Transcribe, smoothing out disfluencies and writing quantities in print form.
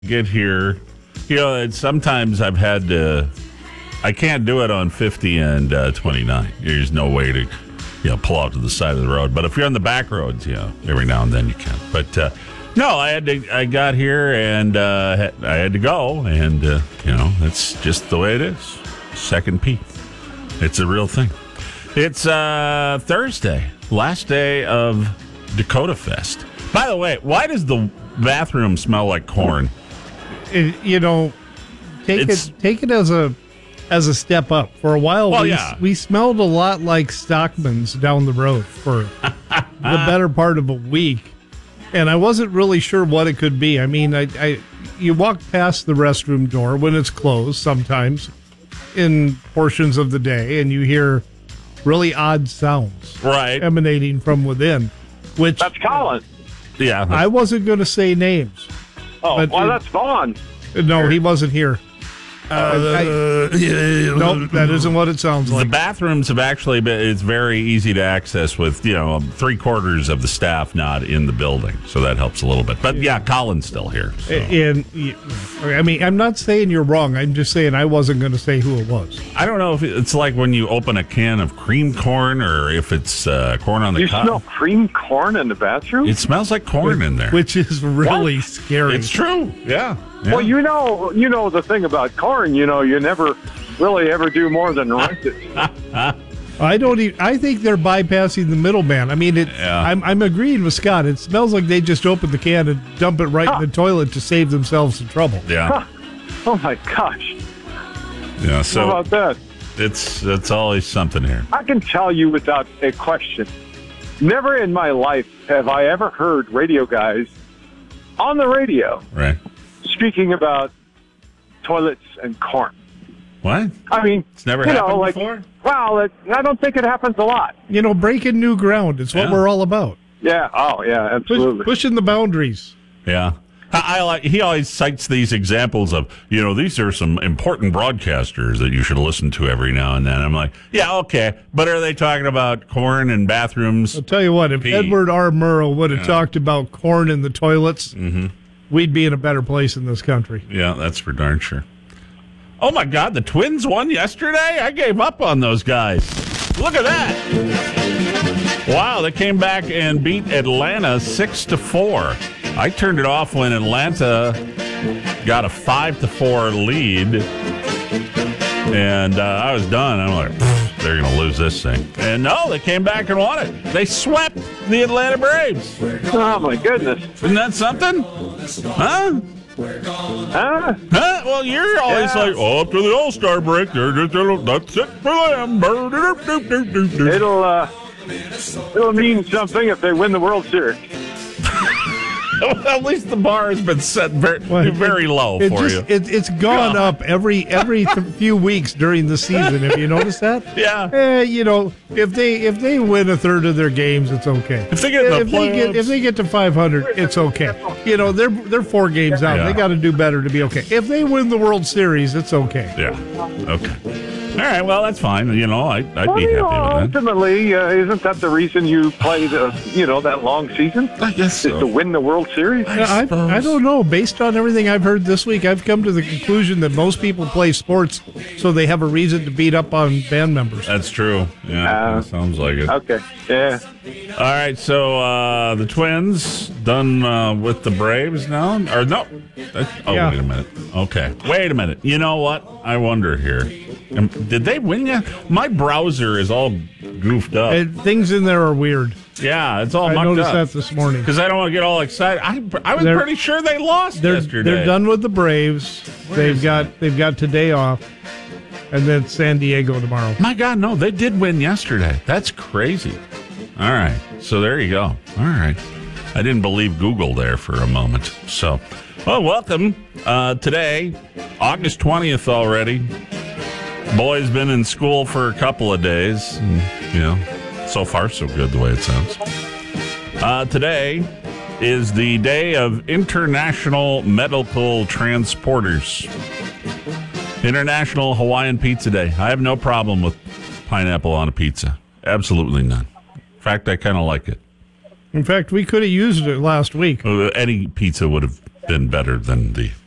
get here, sometimes I've had to, I can't do it on 50 and 29. There's no way to, pull out to the side of the road. But if you're on the back roads, every now and then you can. But no, I got here and I had to go. And, that's just the way it is. Second P. It's a real thing. It's Thursday, last day of Dakota Fest. By the way, why does the bathroom smell like corn? Take it as a step up. For a while, we smelled a lot like Stockman's down the road for the better part of a week, and I wasn't really sure what it could be. I mean, you walk past the restroom door when it's closed sometimes in portions of the day, and you hear really odd sounds emanating from within. Which that's Colin. Yeah, I wasn't going to say names. Oh, that's Vaughn. No, he wasn't here. Nope, that isn't what it sounds like. The bathrooms have actually been, it's very easy to access with, 3/4 of the staff not in the building. So that helps a little bit. But Colin's still here. So. And I mean, I'm not saying you're wrong. I'm just saying I wasn't going to say who it was. I don't know if it's like when you open a can of cream corn or if it's corn on the cob. You smell cream corn in the bathroom? It smells like corn in there. Which is really scary. It's true. Yeah. Well, you know the thing about corn, you never really ever do more than rent it. I think they're bypassing the middleman. I mean, I'm agreeing with Scott. It smells like they just opened the can and dump it right in the toilet to save themselves some trouble. Yeah. Oh my gosh. Yeah. So how about that? It's always something here. I can tell you without a question. Never in my life have I ever heard radio guys on the radio speaking about toilets and corn. What? I mean, it's never happened before? Well, I don't think it happens a lot. Breaking new ground. It's what we're all about. Yeah. Oh, yeah, absolutely. Pushing the boundaries. Yeah. He always cites these examples of, these are some important broadcasters that you should listen to every now and then. I'm like, yeah, okay. But are they talking about corn and bathrooms? I'll tell you what, if Edward R. Murrow would have talked about corn in the toilets, we'd be in a better place in this country. Yeah, that's for darn sure. Oh, my God, the Twins won yesterday? I gave up on those guys. Look at that. Wow, they came back and beat Atlanta 6-4. I turned it off when Atlanta got a 5-4 lead, and I was done. I'm like, they're going to lose this thing. And no, they came back and won it. They swept the Atlanta Braves. Oh, my goodness. Isn't that something? Huh? Huh? Well, you're always like, up to the All-Star break. That's it for them. It'll mean something if they win the World Series. At least the bar has been set very low for you. It's gone up every few weeks during the season. Have you noticed that? Yeah. If they win a third of their games, it's okay. If they get if they get to 500, it's okay. They're 4 games out. Yeah. They got to do better to be okay. If they win the World Series, it's okay. Yeah. Okay. All right, well, that's fine. I'd be happy with that. Ultimately, isn't that the reason you play that long season? I guess so. Is to win the World Series? I don't know. Based on everything I've heard this week, I've come to the conclusion that most people play sports so they have a reason to beat up on band members. That's true. Yeah, that sounds like it. Okay, yeah. All right, so the Twins done with the Braves now? Or no? Wait a minute. Okay, wait a minute. You know what? I wonder here. Did they win yet? My browser is all goofed up. Things in there are weird. Yeah, it's all mucked up. I noticed that this morning. Because I don't want to get all excited. I was pretty sure they lost yesterday. They're done with the Braves. They've got today off. And then San Diego tomorrow. My God, no, they did win yesterday. That's crazy. All right, so there you go. All right. I didn't believe Google there for a moment. So, well, welcome. Today, August 20th already. Boy's been in school for a couple of days. And, so far, so good the way it sounds. Today is the day of International Medical Transporters. International Hawaiian Pizza Day. I have no problem with pineapple on a pizza. Absolutely none. In fact, I kind of like it. In fact, we could have used it last week. Any pizza would have been better than the